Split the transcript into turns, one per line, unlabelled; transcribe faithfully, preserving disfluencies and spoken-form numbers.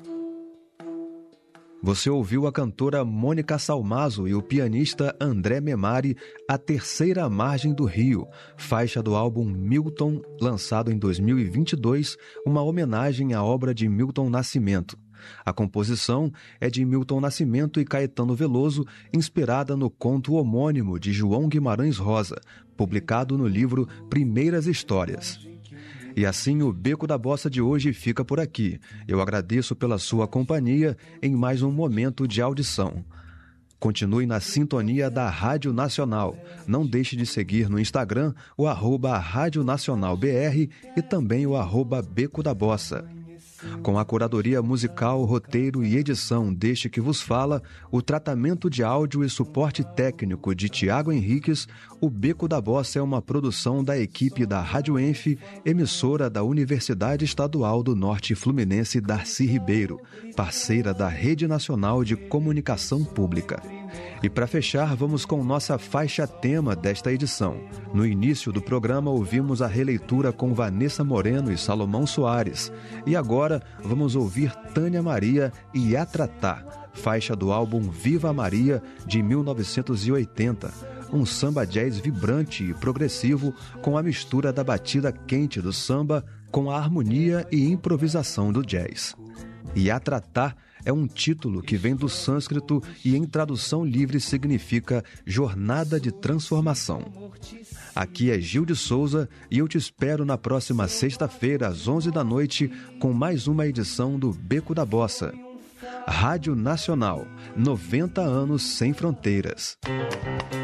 Você ouviu a cantora Mônica Salmazo e o pianista André Memari, A Terceira Margem do Rio, faixa do álbum Milton, lançado em dois mil e vinte e dois, uma homenagem à obra de Milton Nascimento. A composição é de Milton Nascimento e Caetano Veloso, inspirada no conto homônimo de João Guimarães Rosa, publicado no livro Primeiras Histórias. E assim o Beco da Bossa de hoje fica por aqui. Eu agradeço pela sua companhia em mais um momento de audição. Continue na sintonia da Rádio Nacional. Não deixe de seguir no Instagram o arroba Rádio Nacional B R e também o arroba Beco da Bossa. Com a curadoria musical, roteiro e edição deste que vos fala, o tratamento de áudio e suporte técnico de Tiago Henriques, o Beco da Bossa é uma produção da equipe da Rádio Enf, emissora da Universidade Estadual do Norte Fluminense Darcy Ribeiro, parceira da Rede Nacional de Comunicação Pública. E para fechar, vamos com nossa faixa tema desta edição. No início do programa ouvimos a releitura com Vanessa Moreno e Salomão Soares. E agora vamos ouvir Tânia Maria e Atratá, faixa do álbum Viva Maria de mil novecentos e oitenta. Um samba jazz vibrante e progressivo com a mistura da batida quente do samba com a harmonia e improvisação do jazz. Yatratá é um título que vem do sânscrito e em tradução livre significa Jornada de Transformação. Aqui é Gil de Souza e eu te espero na próxima sexta-feira às onze da noite com mais uma edição do Beco da Bossa. Rádio Nacional, noventa anos sem fronteiras.